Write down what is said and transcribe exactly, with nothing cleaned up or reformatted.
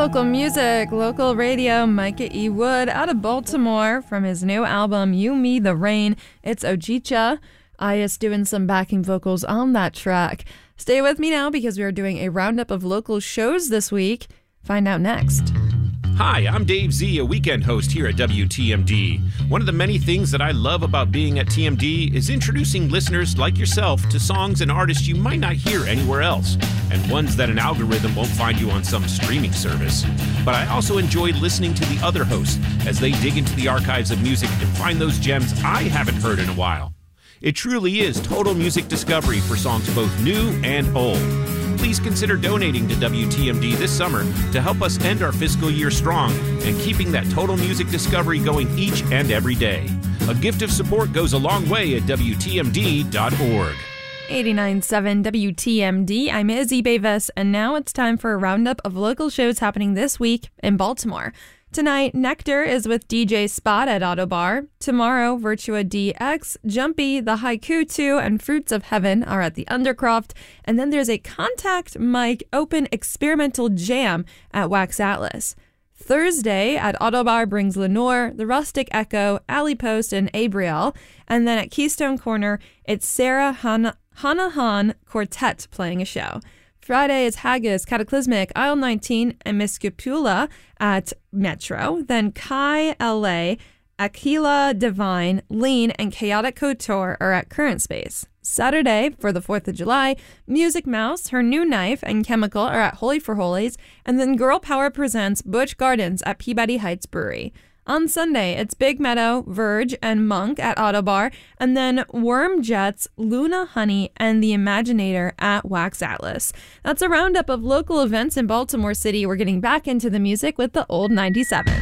Local music, local radio, Micah E. Wood out of Baltimore from his new album, You, Me, The Rain. It's Ojicha. Ayas doing some backing vocals on that track. Stay with me now because we are doing a roundup of local shows this week. Find out next. Hi, I'm Dave Z, a weekend host here at W T M D. One of the many things that I love about being at T M D is introducing listeners like yourself to songs and artists you might not hear anywhere else, and ones that an algorithm won't find you on some streaming service. But I also enjoy listening to the other hosts as they dig into the archives of music and find those gems I haven't heard in a while. It truly is total music discovery for songs both new and old. Please consider donating to W T M D this summer to help us end our fiscal year strong and keeping that total music discovery going each and every day. A gift of support goes a long way at W T M D dot org. eighty-nine point seven W T M D, I'm Izzy Bavis, and now it's time for a roundup of local shows happening this week in Baltimore. Tonight, Nectar is with D J Spot at Autobar. Tomorrow, Virtua D X, Jumpy, The Haiku two, and Fruits of Heaven are at the Undercroft. And then there's a Contact Mic Open Experimental Jam at Wax Atlas. Thursday at Autobar brings Lenore, The Rustic Echo, Alley Post, and Abriel. And then at Keystone Corner, it's Sarah Han- Hanahan Quartet playing a show. Friday is Haggis, Cataclysmic, Aisle nineteen, and Miss Scapula at Metro. Then Kai L A, Aquila Divine, Lean, and Chaotic Couture are at Current Space. Saturday, for the fourth of July, Music Mouse, Her New Knife, and Chemical are at Holy for Holies. And then Girl Power presents Butch Gardens at Peabody Heights Brewery. On Sunday, it's Big Meadow, Verge, and Monk at Autobar, and then Worm Jets, Luna Honey, and The Imaginator at Wax Atlas. That's a roundup of local events in Baltimore City. We're getting back into the music with the Old ninety-seven.